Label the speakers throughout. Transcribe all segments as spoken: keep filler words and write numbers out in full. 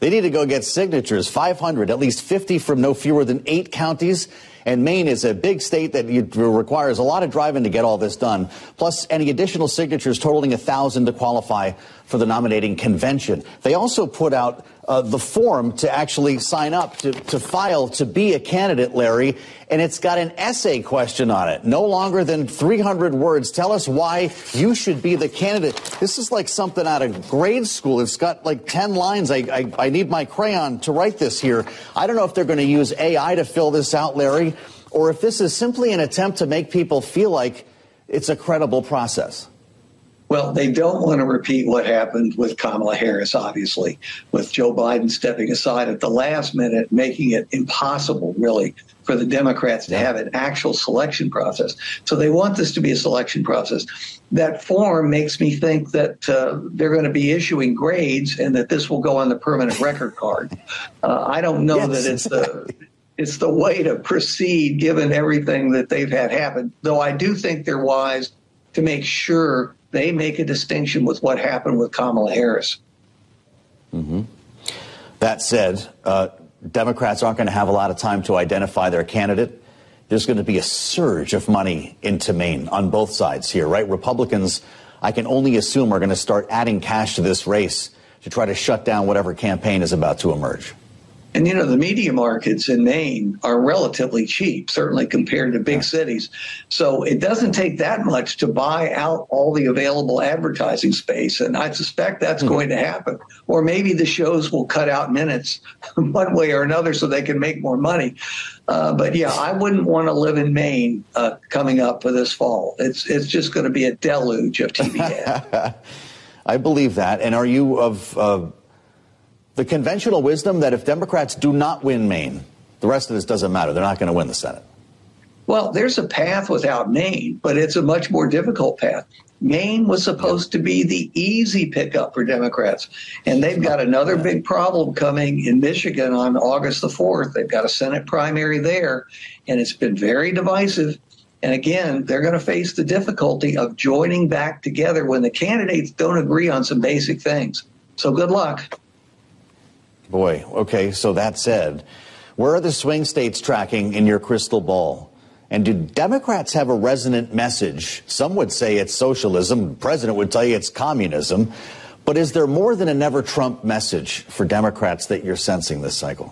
Speaker 1: They need to go get signatures, five hundred, at least fifty from no fewer than eight counties. And Maine is a big state that requires a lot of driving to get all this done, plus any additional signatures totaling one thousand to qualify for the nominating convention. They also put out uh, the form to actually sign up, to, to file to be a candidate, Larry, and it's got an essay question on it, no longer than three hundred words. Tell us why you should be the candidate. This is like something out of grade school. It's got like ten lines. I, I, I need my crayon to write this here. I don't know if they're going to use A I to fill this out, Larry, or if this is simply an attempt to make people feel like it's a credible process.
Speaker 2: Well, they don't want to repeat what happened with Kamala Harris, obviously, with Joe Biden stepping aside at the last minute, making it impossible, really, for the Democrats to have an actual selection process. So they want this to be a selection process. That form makes me think that uh, they're going to be issuing grades and that this will go on the permanent record card. Uh, I don't know yes. that it's the... It's the way to proceed, given everything that they've had happen, though I do think they're wise to make sure they make a distinction with what happened with Kamala Harris.
Speaker 1: Mm-hmm. That said, uh, Democrats aren't going to have a lot of time to identify their candidate. There's going to be a surge of money into Maine on both sides here, right? Republicans, I can only assume, are going to start adding cash to this race to try to shut down whatever campaign is about to emerge.
Speaker 2: And, you know, the media markets in Maine are relatively cheap, certainly compared to big cities. So it doesn't take that much to buy out all the available advertising space. And I suspect that's mm-hmm. going to happen. Or maybe the shows will cut out minutes one way or another so they can make more money. Uh, but, yeah, I wouldn't want to live in Maine uh, coming up for this fall. It's, it's just going to be a deluge of T V ads.
Speaker 1: I believe that. And are you of uh... the conventional wisdom that if Democrats do not win Maine, the rest of this doesn't matter? They're not going to win the Senate.
Speaker 2: Well, there's a path without Maine, but it's a much more difficult path. Maine was supposed to be the easy pickup for Democrats, and they've got another big problem coming in Michigan on August the fourth. They've got a Senate primary there, and it's been very divisive. And again, they're going to face the difficulty of joining back together when the candidates don't agree on some basic things. So good luck.
Speaker 1: Boy, okay, so that said, where are the swing states tracking in your crystal ball? And do Democrats have a resonant message? Some would say it's socialism. The president would tell you it's communism. But is there more than a never Trump message for Democrats that you're sensing this cycle?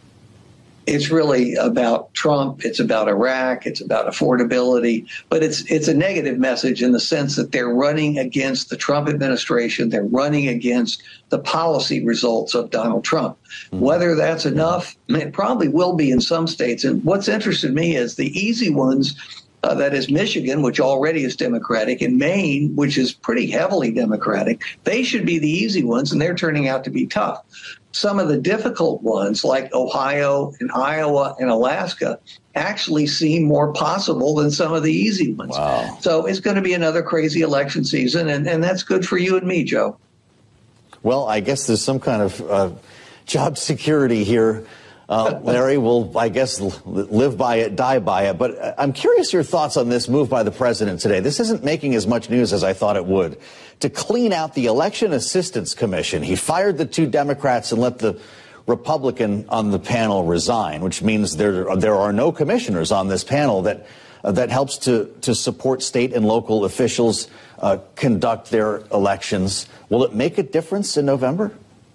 Speaker 2: It's really about Trump. It's about Iraq. It's about affordability. But it's it's a negative message in the sense that they're running against the Trump administration. They're running against the policy results of Donald Trump. Mm-hmm. Whether that's enough, it probably will be in some states. And what's interested me is the easy ones, uh, that is Michigan, which already is Democratic, and Maine, which is pretty heavily Democratic. They should be the easy ones, and they're turning out to be tough. Some of the difficult ones, like Ohio and Iowa and Alaska, actually seem more possible than some of the easy ones.
Speaker 1: Wow.
Speaker 2: So it's going to be another crazy election season, and, and that's good for you and me, Joe.
Speaker 1: Well, I guess there's some kind of uh, job security here. Uh, Larry, will, I guess, live by it, die by it. But I'm curious your thoughts on this move by the president today. This isn't making as much news as I thought it would. To clean out the Election Assistance Commission, he fired the two Democrats and let the Republican on the panel resign, which means there there are no commissioners on this panel that uh, that helps to to support state and local officials uh, conduct their elections. Will it make a difference in November?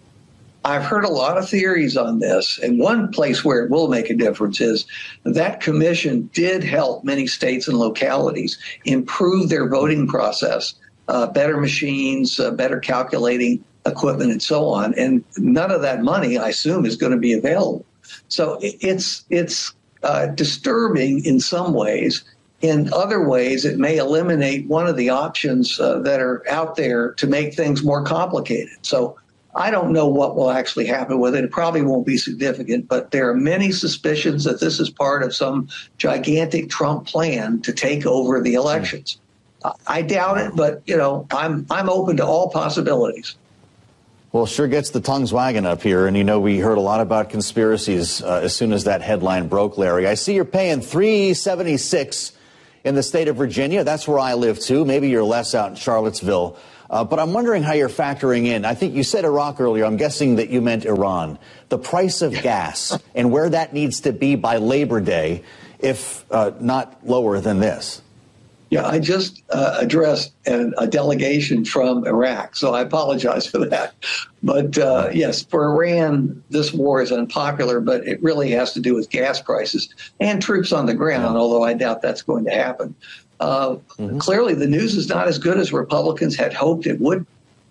Speaker 2: I've heard a lot of theories on this, and one place where it will make a difference is that commission did help many states and localities improve their voting process, uh, better machines, uh, better calculating equipment, and so on. And none of that money, I assume, is going to be available. So it's it's uh, disturbing in some ways. In other ways, it may eliminate one of the options uh, that are out there to make things more complicated. So I don't know what will actually happen with it. It probably won't be significant, but there are many suspicions that this is part of some gigantic Trump plan to take over the elections. I doubt it, but, you know, I'm I'm open to all possibilities.
Speaker 1: Well, sure gets the tongues wagging up here. And, you know, we heard a lot about conspiracies uh, as soon as that headline broke, Larry. I see you're paying three seventy-six in the state of Virginia. That's where I live, too. Maybe you're less out in Charlottesville. Uh, but I'm wondering how you're factoring in. I think you said Iraq earlier. I'm guessing that you meant Iran. The price of gas and where that needs to be by Labor Day, if uh, not lower than this.
Speaker 2: Yeah, I just uh, addressed an, a delegation from Iraq, so I apologize for that. But uh, yes, for Iran, this war is unpopular, but it really has to do with gas prices and troops on the ground, yeah. although I doubt that's going to happen. Uh, mm-hmm. Clearly, the news is not as good as Republicans had hoped it would.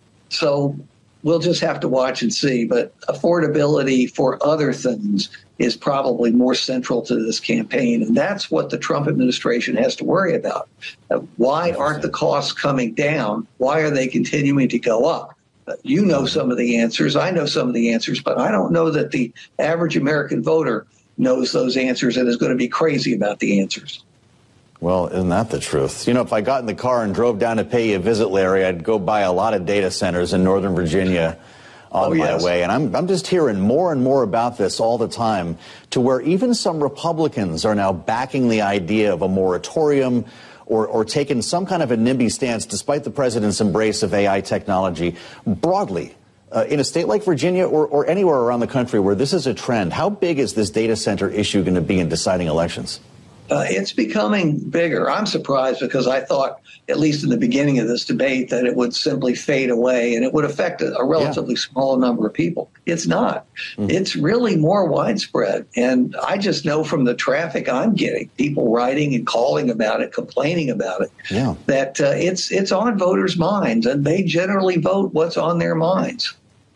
Speaker 2: So we'll just have to watch and see. But affordability for other things is probably more central to this campaign. And that's what the Trump administration has to worry about. Uh, why aren't the costs coming down? Why are they continuing to go up? Uh, you know some of the answers. I know some of the answers, but I don't know that the average American voter knows those answers and is going to be crazy about the answers.
Speaker 1: Well, isn't that the truth? You know, if I got in the car and drove down to pay you a visit, Larry, I'd go by a lot of data centers in Northern Virginia on
Speaker 2: oh, yes.
Speaker 1: my way. And I'm, I'm just hearing more and more about this all the time, to where even some Republicans are now backing the idea of a moratorium or, or taking some kind of a NIMBY stance, despite the president's embrace of A I technology broadly. Uh, in a state like Virginia or, or anywhere around the country where this is a trend, how big is this data center issue going to be in deciding elections?
Speaker 2: Uh, it's becoming bigger. I'm surprised because I thought, at least in the beginning of this debate, that it would simply fade away and it would affect a, a relatively yeah. small number of people. It's not. Mm-hmm. It's really more widespread. And I just know from the traffic I'm getting, people writing and calling about it, complaining about it, yeah. that uh, it's it's on voters' minds, and they generally vote what's on their minds.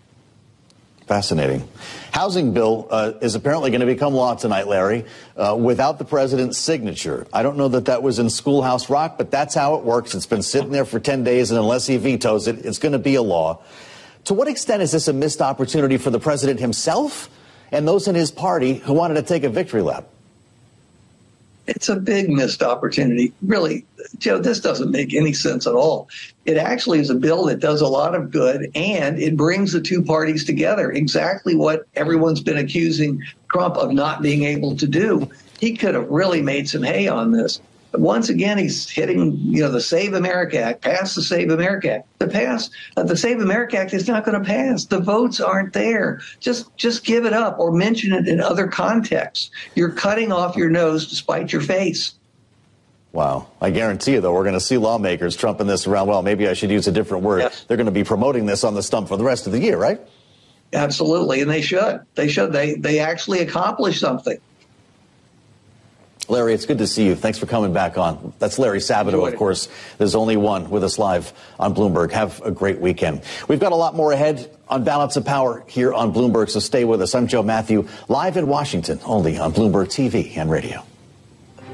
Speaker 1: Fascinating. Housing bill uh, is apparently going to become law tonight, Larry, uh, without the president's signature. I don't know that that was in Schoolhouse Rock, but that's how it works. It's been sitting there for ten days, and unless he vetoes it, it's going to be a law. To what extent is this a missed opportunity for the president himself and those in his party who wanted to take a victory lap?
Speaker 2: It's a big missed opportunity. Really, Joe, this doesn't make any sense at all. It actually is a bill that does a lot of good, and it brings the two parties together, exactly what everyone's been accusing Trump of not being able to do. He could have really made some hay on this. But once again, he's hitting, you know, the Save America Act, pass the Save America Act. The pass, uh, the Save America Act is not going to pass. The votes aren't there. Just, just give it up or mention it in other contexts. You're cutting off your nose to spite your face.
Speaker 1: Wow. I guarantee you, though, we're going to see lawmakers trumping this around. Well, maybe I should use a different word. Yes. They're going to be promoting this on the stump for the rest of the year, right?
Speaker 2: Absolutely. And they should. They should. They, they actually accomplished something.
Speaker 1: Larry, it's good to see you. Thanks for coming back on. That's Larry Sabato, of course. There's only one with us live on Bloomberg. Have a great weekend. We've got a lot more ahead on Balance of Power here on Bloomberg, so stay with us. I'm Joe Matthew, live in Washington, only on Bloomberg T V and radio.